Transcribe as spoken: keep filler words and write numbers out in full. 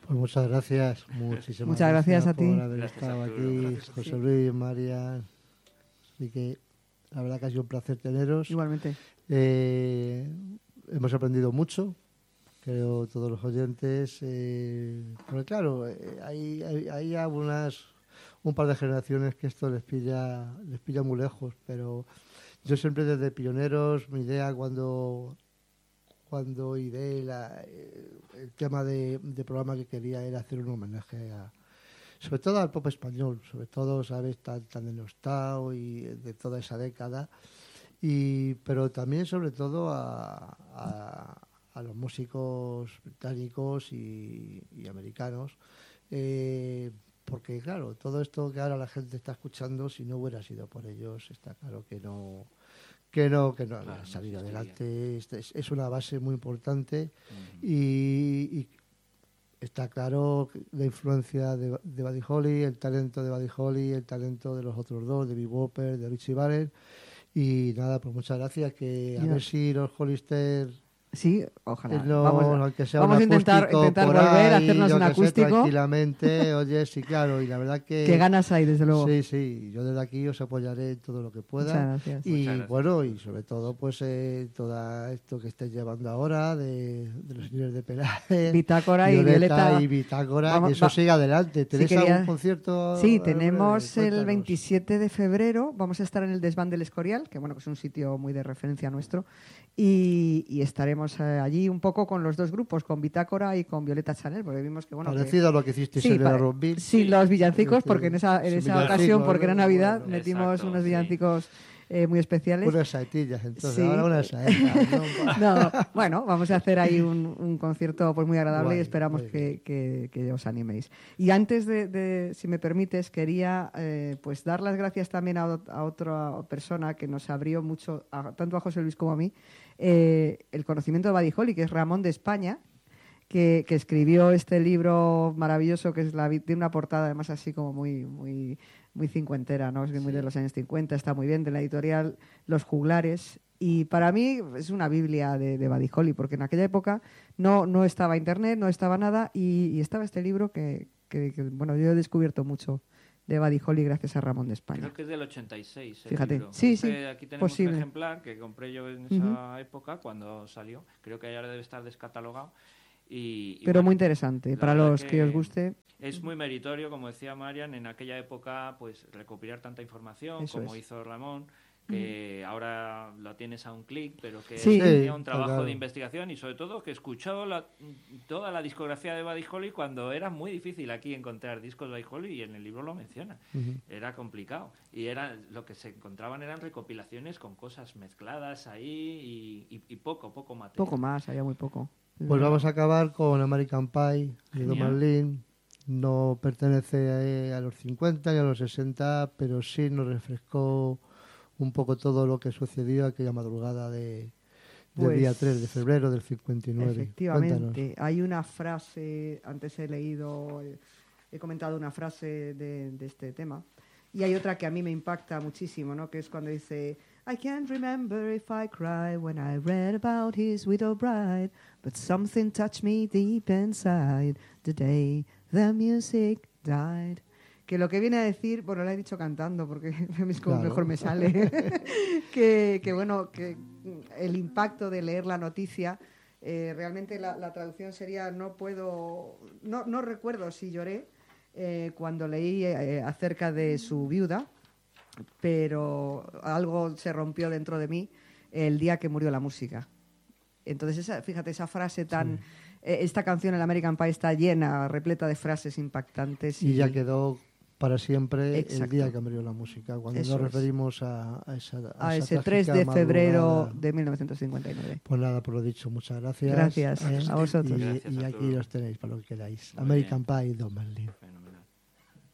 Pues muchas gracias, muchísimas muchas gracias, gracias a ti por haber Gracias estado a tú, aquí, gracias a José ti. Luis, María. Así que la verdad que ha sido un placer teneros. Igualmente. Eh, hemos aprendido mucho, creo, todos los oyentes. Eh, porque claro, eh, hay, hay, hay algunas, un par de generaciones que esto les pilla, les pilla muy lejos, pero yo siempre desde pioneros, mi idea cuando... cuando ideé la, el tema de, de programa que quería era hacer un homenaje a, sobre todo al pop español, sobre todo, sabes, tan, tan denostado y de toda esa década, y pero también sobre todo a, a, a los músicos británicos y, y americanos, eh, porque claro, todo esto que ahora la gente está escuchando, si no hubiera sido por ellos, está claro que no que no, que no Claro, había no salido existiría. adelante. Es, es- es una base muy importante Ujú. y, y está claro que la influencia de, de Buddy Holly, el talento de Buddy Holly, el talento de los otros dos, de Bebopper, de Richie Valens. Y nada, pues muchas gracias. Que a Ya. ver si los Hollister, Sí, ojalá. eh, no, vamos a, aunque sea vamos un a intentar, acústico intentar por volver a ahí, hacernos yo un que sé, acústico. tranquilamente, oye, sí, claro, y la verdad que... Qué ganas hay, desde luego. Sí, sí, yo desde aquí os apoyaré en todo lo que pueda. Muchas gracias. Y Muchas gracias. bueno, y sobre todo, pues eh, todo esto que estáis llevando ahora de, de los señores de Peláez, Bitácora y Violeta. y Bitácora, Vamos, que eso va- siga adelante. ¿Tenéis quería- algún concierto? Sí, en breve? tenemos el Cuéntanos. veintisiete de febrero, vamos a estar en el Desván del Escorial, que bueno, que es un sitio muy de referencia nuestro, y, y estaremos eh, allí un poco con los dos grupos, con Bitácora y con Violeta Chanel, porque vimos que bueno... que- Parecido a lo que hicisteis Sí, en pa- el Rockville. sí, los villancicos, porque en esa, en Sí, esa villancicos, ocasión, porque era ¿no? Navidad, Bueno. metimos Exacto, unos sí. villancicos eh, muy especiales. Unas saetillas, entonces, Sí. ahora unas saetas. ¿no? No, bueno, vamos a hacer ahí un, un concierto pues muy agradable Guay, y esperamos muy que, que- que os animéis. Y antes de, de, si me permites, quería eh, pues dar las gracias también a, ot- a otra persona que nos abrió mucho, a- tanto a José Luis como a mí, eh, el conocimiento de Buddy Holly, que es Ramón de España, que, que escribió este libro maravilloso que es la vi- tiene una portada además así como muy muy muy cincuentera, ¿no? Es muy de los años cincuenta, está muy bien, de la editorial Los Juglares. Y para mí es una biblia de, de Buddy Holly, porque en aquella época no, no estaba internet, no estaba nada, y, y estaba este libro que, que- que, bueno, yo he descubierto mucho de Buddy Holly gracias a Ramón de España. Creo que es del ochenta y seis. el Fíjate. libro. Sí, Este, sí, Aquí tenemos posible. un ejemplar que compré yo en esa época cuando salió. Creo que ahora debe estar descatalogado. Y, y Pero bueno, muy interesante, la para verdad los que... os guste. Es muy meritorio, como decía Marian, en aquella época pues recopilar tanta información Eso como es. hizo Ramón, que ahora lo tienes a un clic, pero que Sí. tenía Sí, un trabajo claro. de investigación y sobre todo que escuchó la- toda la discografía de Buddy Holly cuando era muy difícil aquí encontrar discos de Buddy Holly y en el libro lo menciona. Ujú. Era complicado y era lo que se encontraban eran recopilaciones con cosas mezcladas ahí y, y- y poco, poco material. Poco más, había muy poco. Pues vamos a acabar con American Pie de Don Genial. Marlin. No pertenece eh, a los cincuenta ni a los sesenta, pero sí nos refrescó un poco todo lo que sucedió aquella madrugada de, del Pues, día tres de febrero del cincuenta y nueve. Efectivamente. Cuéntanos. Hay una frase, antes he leído, eh, he comentado una frase de, de este tema, y hay otra que a mí me impacta muchísimo, ¿no? Que es cuando dice, I can't remember if I cried when I read about his widow bride, but something touched me deep inside the day the music died. Que lo que viene a decir, bueno, lo he dicho cantando porque es como Claro. mejor me sale, que, que bueno, que el impacto de leer la noticia, eh, realmente la, la traducción sería no puedo, no, no recuerdo si lloré eh, cuando leí eh, acerca de su viuda, pero algo se rompió dentro de mí el día que murió la música. Entonces, esa, fíjate, esa frase tan... eh, esta canción, el American Pie, está llena, repleta de frases impactantes. Y ya quedó para siempre Exacto. el día que abrió la música, cuando Eso nos es. referimos a, a esa a esa ese tres trágica de febrero madrugada. de mil novecientos cincuenta y nueve. Pues nada, por lo dicho, muchas gracias. Gracias, a vosotros. Y, Gracias y a aquí todos. los tenéis para lo que queráis. Muy American Pie, Don Marlin. Fenomenal.